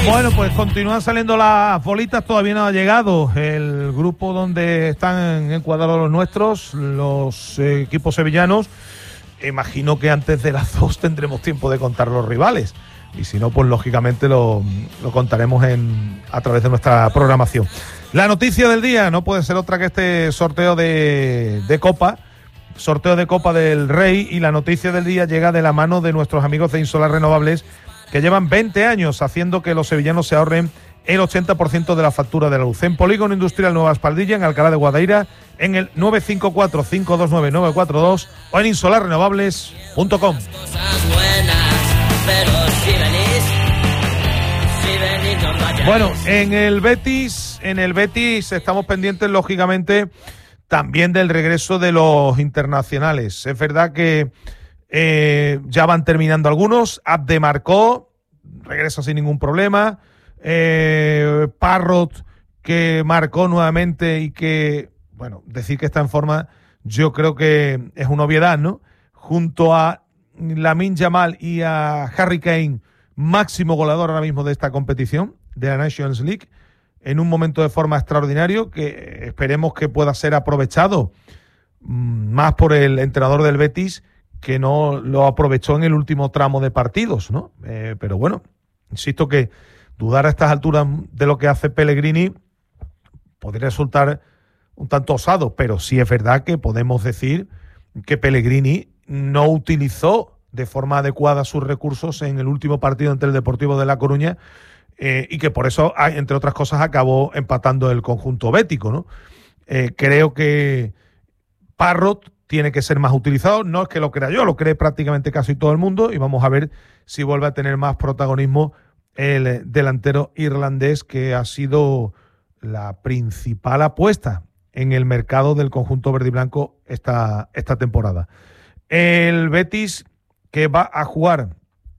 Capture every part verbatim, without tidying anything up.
Bueno, pues continúan saliendo las bolitas, todavía no ha llegado el grupo donde están encuadrados los nuestros, los eh, equipos sevillanos. Imagino que antes de las dos tendremos tiempo de contar los rivales. Y si no, pues lógicamente lo, lo contaremos en, a través de nuestra programación. La noticia del día no puede ser otra que este sorteo de, de Copa, sorteo de Copa del Rey, y la noticia del día llega de la mano de nuestros amigos de Insolar Renovables, que llevan veinte años haciendo que los sevillanos se ahorren el ochenta por ciento de la factura de la luz. En Polígono Industrial Nueva Espaldilla, en Alcalá de Guadaira, en el nueve cinco cuatro, cinco dos nueve, nueve cuatro dos o en insolar renovables punto com. Bueno, en el Betis, en el Betis estamos pendientes, lógicamente, también del regreso de los internacionales. Es verdad que eh, ya van terminando algunos. Abde marcó, regresa sin ningún problema. Eh, Parrot, que marcó nuevamente y que, bueno, decir que está en forma, yo creo que es una obviedad, ¿no? Junto a Lamine Yamal y a Harry Kane, máximo goleador ahora mismo de esta competición, de la Nations League, en un momento de forma extraordinario que esperemos que pueda ser aprovechado más por el entrenador del Betis, que no lo aprovechó en el último tramo de partidos, ¿no? Eh, pero bueno, insisto que dudar a estas alturas de lo que hace Pellegrini podría resultar un tanto osado, pero sí es verdad que podemos decir que Pellegrini no utilizó de forma adecuada sus recursos en el último partido entre el Deportivo de La Coruña, eh, y que por eso, entre otras cosas, acabó empatando el conjunto bético, ¿no? Eh, creo que Parrot tiene que ser más utilizado, no es que lo crea yo, lo cree prácticamente casi todo el mundo, y vamos a ver si vuelve a tener más protagonismo el delantero irlandés, que ha sido la principal apuesta en el mercado del conjunto verde y blanco esta, esta temporada. El Betis, que va a jugar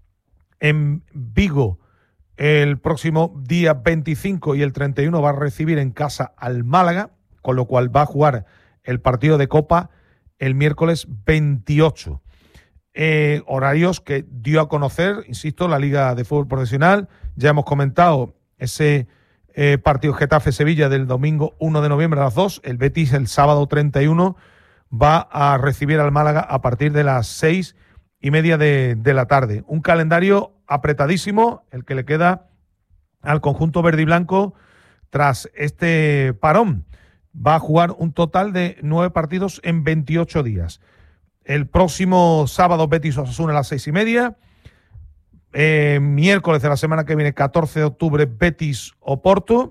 en Vigo el próximo día veinticinco y el treinta y uno, va a recibir en casa al Málaga, con lo cual va a jugar el partido de Copa el miércoles veintiocho. Eh, horarios que dio a conocer, insisto, la Liga de Fútbol Profesional. Ya hemos comentado ese eh, partido Getafe-Sevilla del domingo uno de noviembre a las dos. El Betis el sábado treinta y uno va a recibir al Málaga a partir de las seis y media de, de la tarde. Un calendario apretadísimo, el que le queda al conjunto verde y blanco tras este parón. Va a jugar un total de nueve partidos en veintiocho días. El próximo sábado Betis Osasuna a las seis y media. Eh, miércoles de la semana que viene, catorce de octubre, Betis Oporto.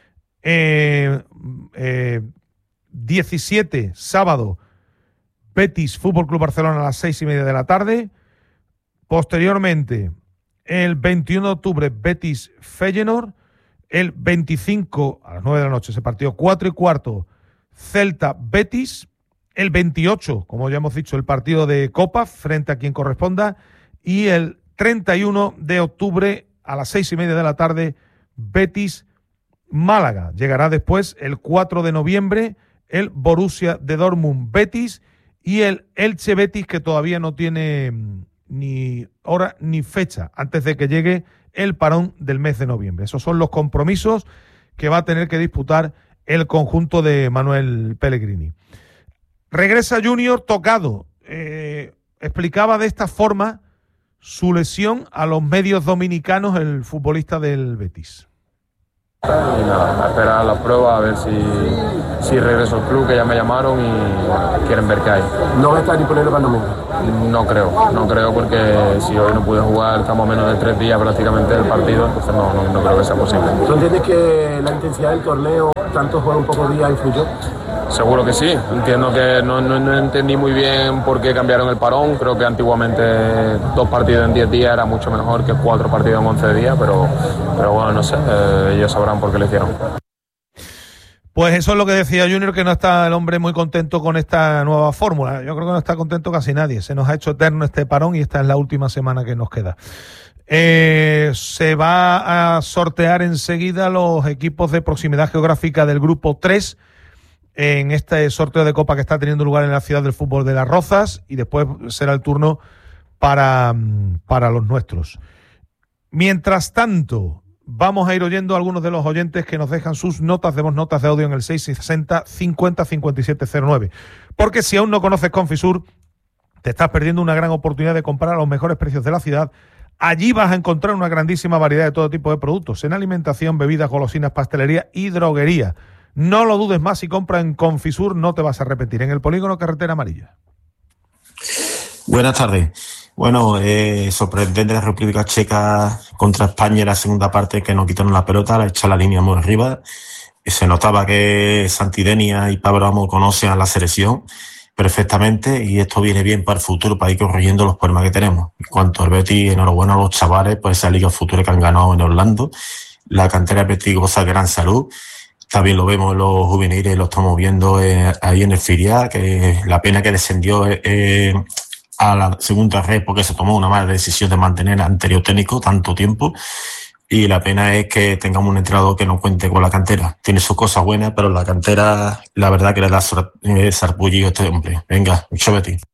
Eh, eh, diecisiete, sábado, Betis Fútbol Club Barcelona a las seis y media de la tarde. Posteriormente, el veintiuno de octubre, Betis Feyenoord. El veinticinco a las nueve de la noche, ese partido, cuatro y cuarto, Celta Betis. El veintiocho, como ya hemos dicho, el partido de Copa frente a quien corresponda. Y el treinta y uno de octubre a las seis y media de la tarde, Betis Málaga. Llegará después el cuatro de noviembre el Borussia de Dortmund Betis y el Elche Betis, que todavía no tiene ni hora ni fecha antes de que llegue el parón del mes de noviembre. Esos son los compromisos que va a tener que disputar el conjunto de Manuel Pellegrini. Regresa Junior tocado. Eh, explicaba de esta forma su lesión a los medios dominicanos el futbolista del Betis. Y nada, a esperar la prueba, a ver si, si regreso al club, que ya me llamaron y bueno, quieren ver qué hay. ¿No va a estar disponible para el domingo? No creo, no creo, porque si hoy no pude jugar, estamos a menos de tres días prácticamente del partido, entonces no, no, no creo que sea posible. ¿Tú entiendes que la intensidad del torneo, tanto jugar un poco día, influyó? Seguro que sí, entiendo que no, no, no entendí muy bien por qué cambiaron el parón. Creo que antiguamente dos partidos en diez días era mucho mejor que cuatro partidos en once días, pero, pero bueno, no sé, eh, ellos sabrán por qué lo hicieron. Pues eso es lo que decía Junior, que no está el hombre muy contento con esta nueva fórmula. Yo creo que no está contento casi nadie. Se nos ha hecho eterno este parón y esta es la última semana que nos queda. Eh, se va a sortear enseguida los equipos de proximidad geográfica del grupo tres en este sorteo de Copa que está teniendo lugar en la ciudad del fútbol de Las Rozas, y después será el turno para, para los nuestros. Mientras tanto, vamos a ir oyendo a algunos de los oyentes que nos dejan sus notas de voz, notas de audio en el seis sesenta, cincuenta, cincuenta y siete cero nueve. Porque si aún no conoces Confisur, te estás perdiendo una gran oportunidad de comprar a los mejores precios de la ciudad. Allí vas a encontrar una grandísima variedad de todo tipo de productos, en alimentación, bebidas, golosinas, pastelería y droguería. No lo dudes más, si compras en Confisur no te vas a arrepentir. En el polígono Carretera Amarilla. Buenas tardes. Bueno, eh, sorprendente la República Checa contra España en la segunda parte, que nos quitaron la pelota, la echa la línea muy arriba. Se notaba que Santidenia y Pablo Amo conocen a la selección perfectamente, y esto viene bien para el futuro, para ir corrigiendo los problemas que tenemos. En cuanto al Betis, enhorabuena a los chavales por esa Liga Futura que han ganado en Orlando. La cantera de Betis goza de gran salud. También lo vemos en los juveniles, lo estamos viendo eh, ahí en el Firia, que la pena que descendió eh, a la segunda red porque se tomó una mala decisión de mantener al anterior técnico tanto tiempo. Y la pena es que tengamos un entrenador que no cuente con la cantera. Tiene sus cosas buenas, pero la cantera, la verdad que le da sarpullido a este hombre. Venga, mucho Betis.